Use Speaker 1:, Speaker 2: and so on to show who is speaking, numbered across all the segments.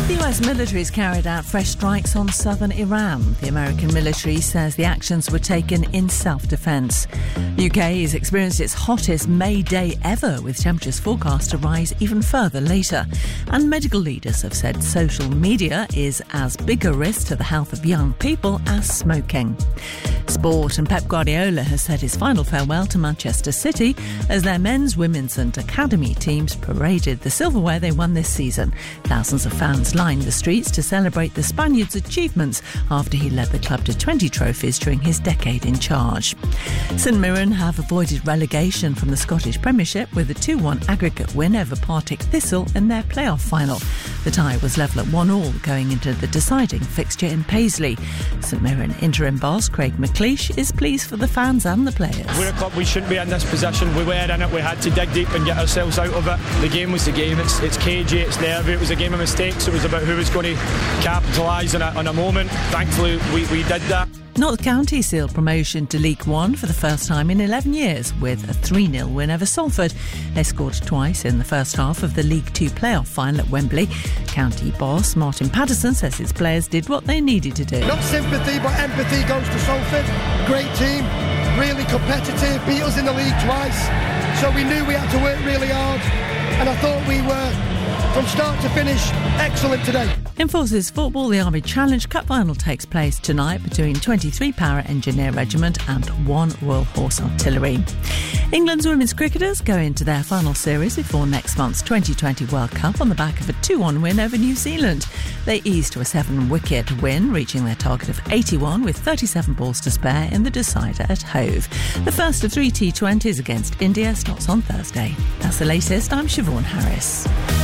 Speaker 1: The US military has carried out fresh strikes on southern Iran. The American military says the actions were taken in self-defence. The UK has experienced its hottest May day ever, with temperatures forecast to rise even further later. And medical leaders have said social media is as big a risk to the health of young people as smoking. Sport, and Pep Guardiola has said his final farewell to Manchester City as their men's, women's and academy teams paraded the silverware they won this season. Thousands of fans lined the streets to celebrate the Spaniard's achievements after he led the club to 20 trophies during his decade in charge. St Mirren have avoided relegation from the Scottish Premiership with a 2-1 aggregate win over Partick Thistle in their playoff final. The tie was level at 1-1 going into the deciding fixture in Paisley. St Mirren interim boss Craig McLeish is pleased for the fans and the players.
Speaker 2: We're a club, we shouldn't be in this position. We were in it, we had to dig deep and get ourselves out of it. The game was the game, it's cagey, it's nervy, it was a game of mistakes, it was about who was going to capitalise on a moment. Thankfully we did that.
Speaker 1: Notts County sealed promotion to League One for the first time in 11 years with a 3-0 win over Salford. They scored twice in the first half of the League Two playoff final at Wembley. County boss Martin Patterson says his players did what they needed to do.
Speaker 3: Not sympathy but empathy goes to Salford. Great team, really competitive, beat us in the league twice. So we knew we had to work really hard and I thought we were, from start to finish, excellent today.
Speaker 1: In Forces football, the Army Challenge Cup final takes place tonight between 23 Para Engineer Regiment and 1 Royal Horse Artillery. England's women's cricketers go into their final series before next month's 2020 World Cup on the back of a 2-1 win over New Zealand. They eased to a 7-wicket win, reaching their target of 81 with 37 balls to spare in the decider at Hove. The first of 3 T20s against India starts on Thursday. That's the latest. I'm Siobhan Harris.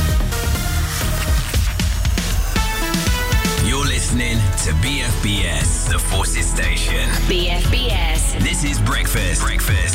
Speaker 4: You're listening to BFBS, the Forces station.
Speaker 5: BFBS.
Speaker 4: This is Breakfast